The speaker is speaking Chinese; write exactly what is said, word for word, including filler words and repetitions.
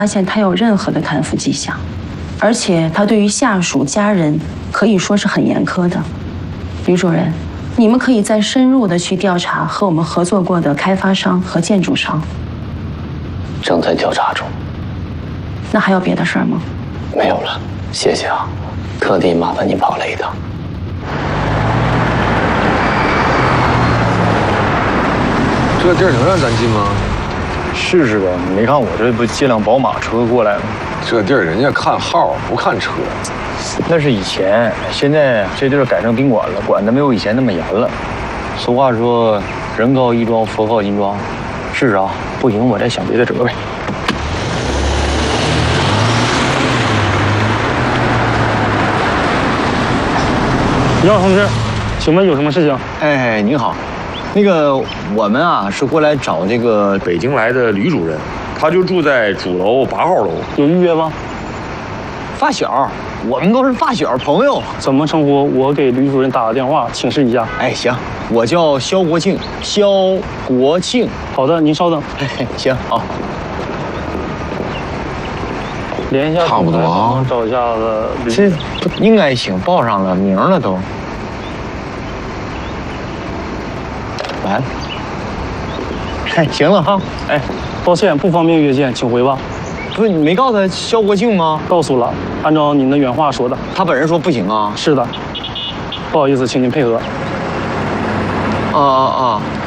发现他有任何的贪腐迹象，而且他对于下属家人可以说是很严苛的。吕主任，你们可以再深入的去调查和我们合作过的开发商和建筑商。 正在调查中。 那还有别的事儿吗？ 没有了，谢谢啊，特地麻烦你跑了一趟。 这地儿能让咱进吗？ 试试呗，你没看我这不借辆宝马车过来吗？ 这地儿人家看号不看车。 那是以前，现在这地儿改成宾馆了，管的没有以前那么严了。俗话说，人高衣装，佛靠金装。试试啊，不行我再想别的辙呗。 你好，同志，请问有什么事情？ 哎，您好，那个我们啊是过来找这个北京来的吕主任，他就住在主楼八号楼。 有预约吗？ 发小，我们都是发小朋友。 怎么称呼？我给吕主任打个电话，请示一下。 哎，行，我叫肖国庆，肖国庆。 好的，您稍等。 哎，行，好。 连一下， 差不多啊， 找一下子。 这应该行，报上了名了都。完了。哎，行了哈。哎， 抱歉，不方便约见，请回吧。 不是你没告诉他肖国庆吗？ 告诉了，按照您的原话说的。 他本人说不行啊。 是的，不好意思，请您配合。 啊啊啊！